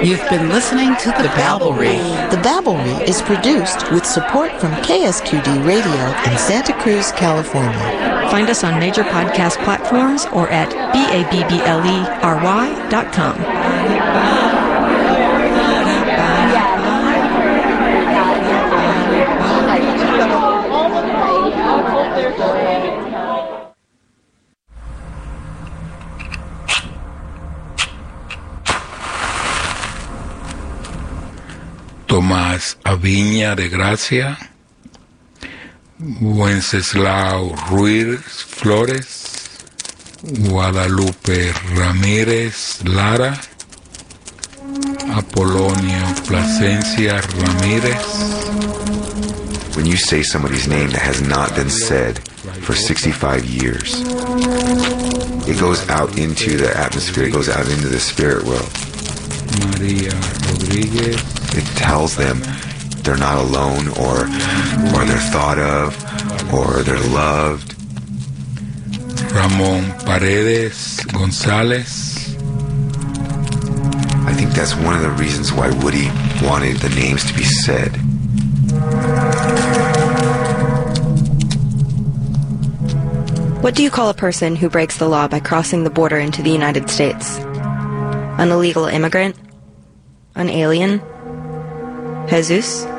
You've been listening to The Babblery. The Babblery is produced with support from KSQD Radio in Santa Cruz, California. Find us on major podcast platforms or at babblery.com. Tomás Aviña de Gracia, Wenceslao Ruiz Flores, Guadalupe Ramírez Lara, Apolonio Plasencia Ramírez. When you say somebody's name that has not been said for 65 years, it goes out into the atmosphere, it goes out into the spirit world. Maria Rodriguez. It tells them they're not alone, or they're thought of, or they're loved. Ramón Paredes González. I think that's one of the reasons why Woody wanted the names to be said. What do you call a person who breaks the law by crossing the border into the United States? An illegal immigrant? An alien? Jesus?